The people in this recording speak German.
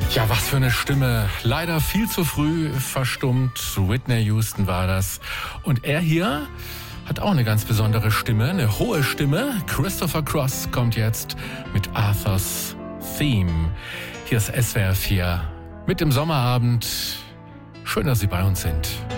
Ja, was für eine Stimme. Leider viel zu früh verstummt. Whitney Houston war das. Und er hier hat auch eine ganz besondere Stimme, eine hohe Stimme. Christopher Cross kommt jetzt mit Arthur's Theme. Hier ist SWR 4 mit dem Sommerabend. Schön, dass Sie bei uns sind.